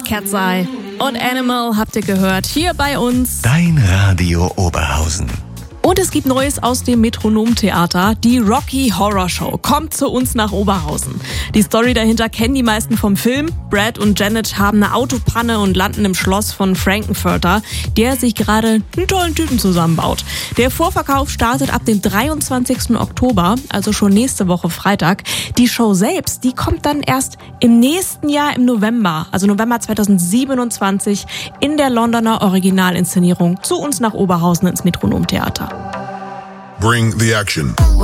Cat's Eye und Animal habt ihr gehört, hier bei uns. Dein Radio Oberhausen. Und es gibt Neues aus dem Metronom-Theater. Die Rocky Horror Show kommt zu uns nach Oberhausen. Die Story dahinter kennen die meisten vom Film. Brad und Janet haben eine Autopanne und landen im Schloss von Frankenfurter, der sich gerade einen tollen Typen zusammenbaut. Der Vorverkauf startet ab dem 23. Oktober, also schon nächste Woche Freitag. Die Show selbst, die kommt dann erst im nächsten Jahr im November, also November 2027, in der Londoner Originalinszenierung zu uns nach Oberhausen ins Metronom-Theater. Bring the action.